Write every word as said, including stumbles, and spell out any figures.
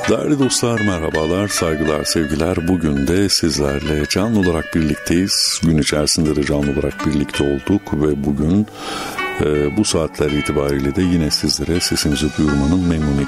Değerli dostlar, merhabalar, saygılar, sevgiler. Bugün de sizlerle canlı olarak birlikteyiz. Gün içerisinde de canlı olarak birlikte olduk ve bugün e, bu saatler itibariyle de yine sizlere sesimizi duyurmanın memnuniyeti